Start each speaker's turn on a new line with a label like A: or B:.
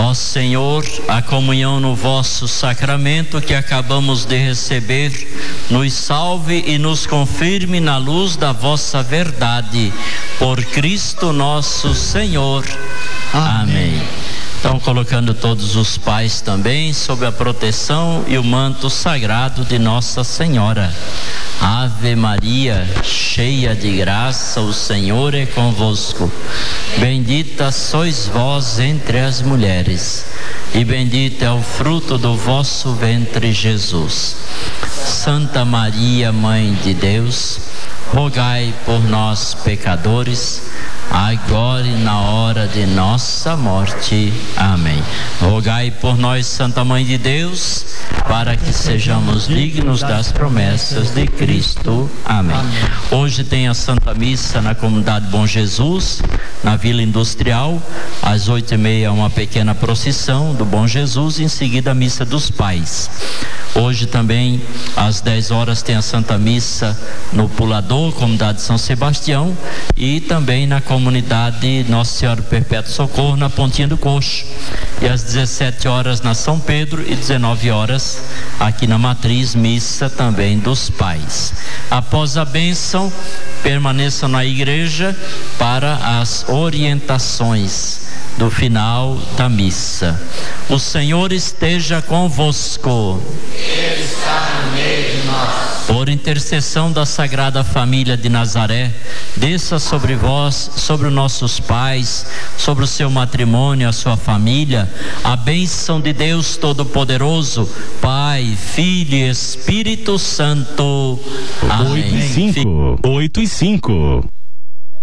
A: Ó Senhor, a comunhão no vosso sacramento que acabamos de receber, nos salve e nos confirme na luz da vossa verdade. Por Cristo nosso Senhor. Amém. Então, colocando todos os pais também sob a proteção e o manto sagrado de Nossa Senhora. Ave Maria, cheia de graça, o Senhor é convosco. Bendita sois vós entre as mulheres, e bendito é o fruto do vosso ventre, Jesus. Santa Maria, Mãe de Deus, rogai por nós, pecadores, agora e na hora de nossa morte. Amém. Rogai por nós, Santa Mãe de Deus, para que sejamos dignos das promessas de Cristo. Amém. Hoje tem a Santa Missa na comunidade Bom Jesus, na Vila Industrial. Às 8h30 uma pequena procissão do Bom Jesus, em seguida a Missa dos Pais. Hoje também às 10 horas tem a Santa Missa no Pulador, comunidade São Sebastião, e também na comunidade Nossa Senhora do Perpétuo Socorro, na Pontinha do Coxo. E às 17 horas na São Pedro e 19 horas aqui na Matriz, missa também dos pais. Após a bênção, permaneçam na igreja para as orientações do final da missa. O Senhor esteja convosco.
B: Ele está no meio de nós.
A: Por intercessão da Sagrada Família de Nazaré, desça sobre vós, sobre os nossos pais, sobre o seu matrimônio, a sua família, a bênção de Deus Todo-Poderoso, Pai, Filho e Espírito Santo. Amém.
C: 8:05.